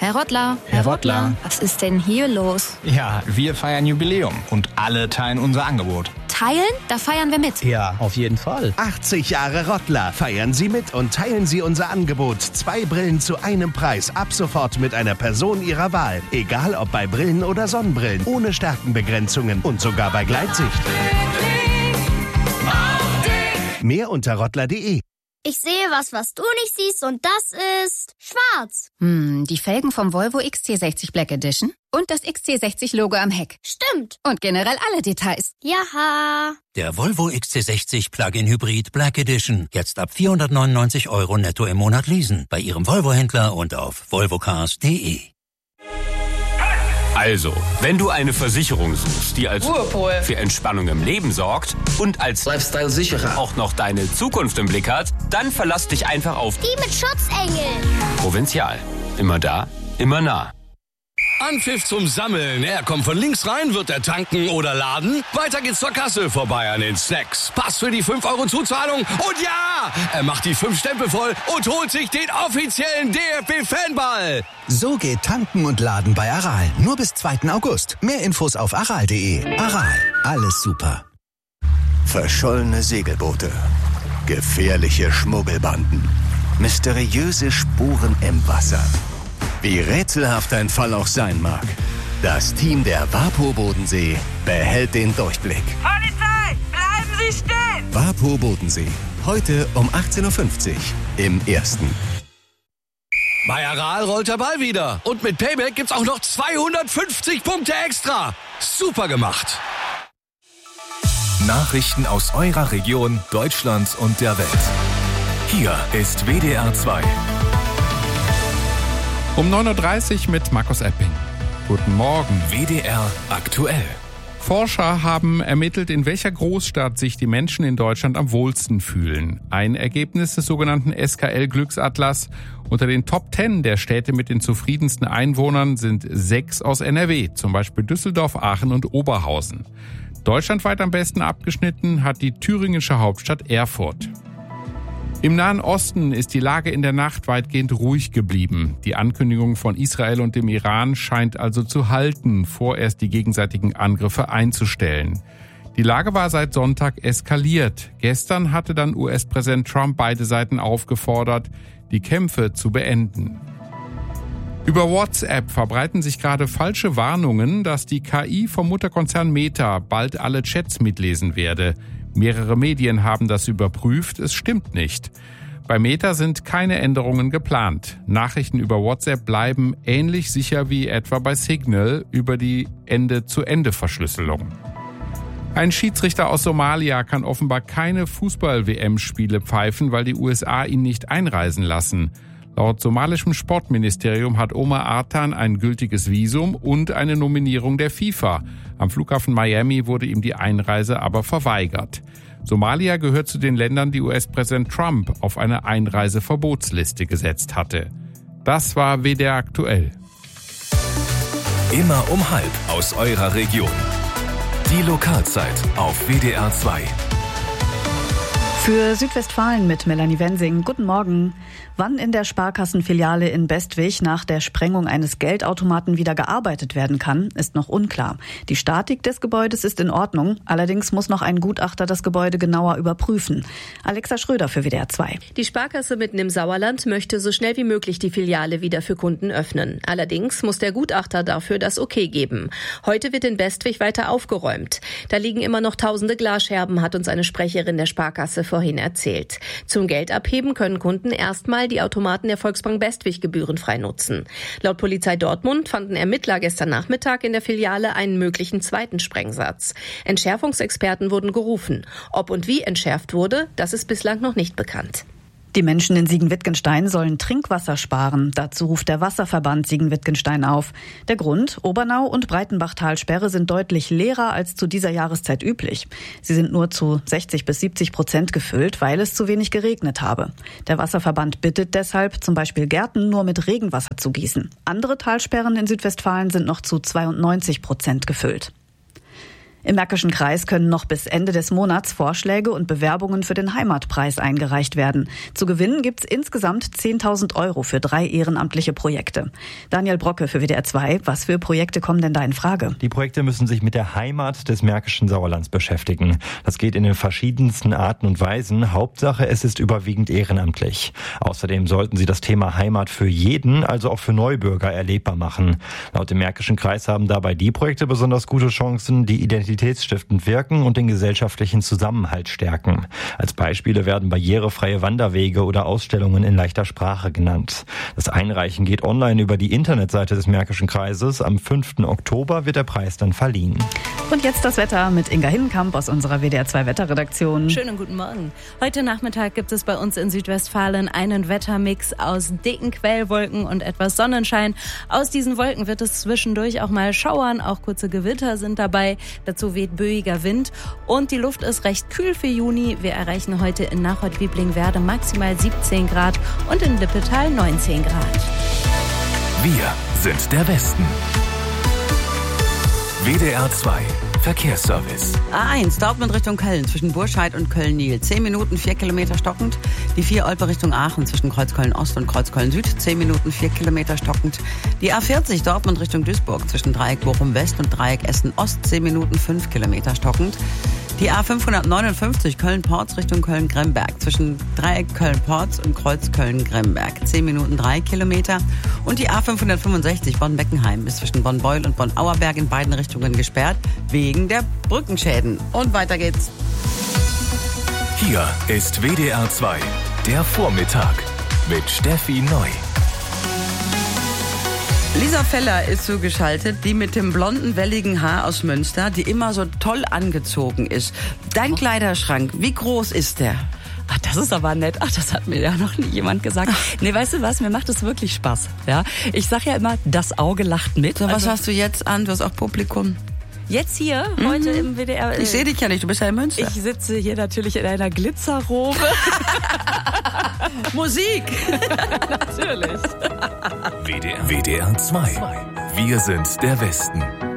Herr Rottler. Herr Rottler. Was ist denn hier los? Ja, wir feiern Jubiläum und alle teilen unser Angebot. Teilen? Da feiern wir mit. Ja, auf jeden Fall. 80 Jahre Rottler. Feiern Sie mit und teilen Sie unser Angebot. 2 Brillen zu einem Preis. Ab sofort mit einer Person Ihrer Wahl. Egal ob bei Brillen oder Sonnenbrillen. Ohne Stärkenbegrenzungen und sogar bei Gleitsicht. Mehr unter rottler.de. Ich sehe was du nicht siehst und das ist schwarz. Die Felgen vom Volvo XC60 Black Edition und das XC60-Logo am Heck. Stimmt. Und generell alle Details. Jaha. Der Volvo XC60 Plug-in Hybrid Black Edition. Jetzt ab 499 € netto im Monat leasen. Bei Ihrem Volvo-Händler und auf volvocars.de. Also, wenn du eine Versicherung suchst, die als Ruhepol für Entspannung im Leben sorgt und als Lifestyle-Sicherer auch noch deine Zukunft im Blick hat, dann verlass dich einfach auf Die mit Schutzengel. Provinzial. Immer da, immer nah. Anpfiff zum Sammeln. Er kommt von links rein, wird er tanken oder laden. Weiter geht's zur Kasse, vorbei an den Snacks. Pass für die 5 € Zuzahlung. Und ja, er macht die 5 Stempel voll und holt sich den offiziellen DFB-Fanball. So geht Tanken und Laden bei Aral. Nur bis 2. August. Mehr Infos auf aral.de. Aral, alles super. Verschollene Segelboote. Gefährliche Schmuggelbanden. Mysteriöse Spuren im Wasser. Wie rätselhaft ein Fall auch sein mag, das Team der WaPo Bodensee behält den Durchblick. Polizei, bleiben Sie stehen! WaPo Bodensee, heute um 18:50 Uhr im Ersten. Bei Aral rollt der Ball wieder. Und mit Payback gibt's auch noch 250 Punkte extra. Super gemacht. Nachrichten aus eurer Region, Deutschland und der Welt. Hier ist WDR 2. Um 9:30 Uhr mit Markus Epping. Guten Morgen. WDR aktuell. Forscher haben ermittelt, in welcher Großstadt sich die Menschen in Deutschland am wohlsten fühlen. Ein Ergebnis des sogenannten SKL-Glücksatlas. Unter den Top 10 der Städte mit den zufriedensten Einwohnern sind 6 aus NRW, zum Beispiel Düsseldorf, Aachen und Oberhausen. Deutschlandweit am besten abgeschnitten hat die thüringische Hauptstadt Erfurt. Im Nahen Osten ist die Lage in der Nacht weitgehend ruhig geblieben. Die Ankündigung von Israel und dem Iran scheint also zu halten, vorerst die gegenseitigen Angriffe einzustellen. Die Lage war seit Sonntag eskaliert. Gestern hatte dann US-Präsident Trump beide Seiten aufgefordert, die Kämpfe zu beenden. Über WhatsApp verbreiten sich gerade falsche Warnungen, dass die KI vom Mutterkonzern Meta bald alle Chats mitlesen werde. Mehrere Medien haben das überprüft, es stimmt nicht. Bei Meta sind keine Änderungen geplant. Nachrichten über WhatsApp bleiben ähnlich sicher wie etwa bei Signal über die Ende-zu-Ende-Verschlüsselung. Ein Schiedsrichter aus Somalia kann offenbar keine Fußball-WM-Spiele pfeifen, weil die USA ihn nicht einreisen lassen. Laut somalischem Sportministerium hat Omar Artan ein gültiges Visum und eine Nominierung der FIFA. Am Flughafen Miami wurde ihm die Einreise aber verweigert. Somalia gehört zu den Ländern, die US-Präsident Trump auf eine Einreiseverbotsliste gesetzt hatte. Das war WDR aktuell. Immer um 12:30 aus eurer Region. Die Lokalzeit auf WDR 2. Für Südwestfalen mit Melanie Wensing. Guten Morgen. Wann in der Sparkassenfiliale in Bestwig nach der Sprengung eines Geldautomaten wieder gearbeitet werden kann, ist noch unklar. Die Statik des Gebäudes ist in Ordnung. Allerdings muss noch ein Gutachter das Gebäude genauer überprüfen. Alexa Schröder für WDR 2. Die Sparkasse mitten im Sauerland möchte so schnell wie möglich die Filiale wieder für Kunden öffnen. Allerdings muss der Gutachter dafür das Okay geben. Heute wird in Bestwig weiter aufgeräumt. Da liegen immer noch tausende Glasscherben, hat uns eine Sprecherin der Sparkasse vorhin erzählt. Zum Geldabheben können Kunden erstmal die Automaten der Volksbank Bestwig gebührenfrei nutzen. Laut Polizei Dortmund fanden Ermittler gestern Nachmittag in der Filiale einen möglichen zweiten Sprengsatz. Entschärfungsexperten wurden gerufen. Ob und wie entschärft wurde, das ist bislang noch nicht bekannt. Die Menschen in Siegen-Wittgenstein sollen Trinkwasser sparen. Dazu ruft der Wasserverband Siegen-Wittgenstein auf. Der Grund: Obernau und Breitenbachtalsperre sind deutlich leerer als zu dieser Jahreszeit üblich. Sie sind nur zu 60-70% gefüllt, weil es zu wenig geregnet habe. Der Wasserverband bittet deshalb, zum Beispiel Gärten nur mit Regenwasser zu gießen. Andere Talsperren in Südwestfalen sind noch zu 92% gefüllt. Im Märkischen Kreis können noch bis Ende des Monats Vorschläge und Bewerbungen für den Heimatpreis eingereicht werden. Zu gewinnen gibt's insgesamt 10.000 € für 3 ehrenamtliche Projekte. Daniel Brocke für WDR 2. Was für Projekte kommen denn da in Frage? Die Projekte müssen sich mit der Heimat des Märkischen Sauerlands beschäftigen. Das geht in den verschiedensten Arten und Weisen. Hauptsache, es ist überwiegend ehrenamtlich. Außerdem sollten sie das Thema Heimat für jeden, also auch für Neubürger, erlebbar machen. Laut dem Märkischen Kreis haben dabei die Projekte besonders gute Chancen, die identitätsstiftend wirken und den gesellschaftlichen Zusammenhalt stärken. Als Beispiele werden barrierefreie Wanderwege oder Ausstellungen in leichter Sprache genannt. Das Einreichen geht online über die Internetseite des Märkischen Kreises. Am 5. Oktober wird der Preis dann verliehen. Und jetzt das Wetter mit Inga Hinnenkamp aus unserer WDR 2 Wetterredaktion. Schönen guten Morgen. Heute Nachmittag gibt es bei uns in Südwestfalen einen Wettermix aus dicken Quellwolken und etwas Sonnenschein. Aus diesen Wolken wird es zwischendurch auch mal schauern, auch kurze Gewitter sind dabei. Dazu weht böiger Wind und die Luft ist recht kühl für Juni. Wir erreichen heute in Nachod-Wiblingwerde maximal 17 Grad und in Lippetal 19 Grad. Wir sind der Westen. WDR 2 Verkehrsservice. A1 Dortmund Richtung Köln zwischen Burscheid und Köln-Niel. 10 Minuten, 4 Kilometer stockend. Die 4 Olpe Richtung Aachen zwischen Kreuzköln-Ost und Kreuzköln-Süd. 10 Minuten, 4 Kilometer stockend. Die A40 Dortmund Richtung Duisburg zwischen Dreieck Bochum-West und Dreieck Essen-Ost. 10 Minuten, 5 Kilometer stockend. Die A559 Köln-Porz Richtung Köln-Gremberg zwischen Dreieck Köln-Porz und Kreuz Köln-Gremberg. 10 Minuten, 3 Kilometer. Und die A565 Bonn-Beckenheim ist zwischen Bonn-Beul und Bonn-Auerberg in beiden Richtungen gesperrt, wegen der Brückenschäden. Und weiter geht's. Hier ist WDR 2, der Vormittag mit Steffi Neu. Lisa Feller ist zugeschaltet, die mit dem blonden, welligen Haar aus Münster, die immer so toll angezogen ist. Dein Kleiderschrank, wie groß ist der? Ach, das ist aber nett. Ach, das hat mir ja noch nie jemand gesagt. Nee, weißt du was? Mir macht es wirklich Spaß. Ja? Ich sag ja immer, das Auge lacht mit. So, was hast du jetzt an? Du hast auch Publikum. Jetzt hier, heute im WDR. Ich sehe dich ja nicht, du bist ja in Münster. Ich sitze hier natürlich in einer Glitzerrobe. Musik! Natürlich. WDR 2. Wir sind der Westen.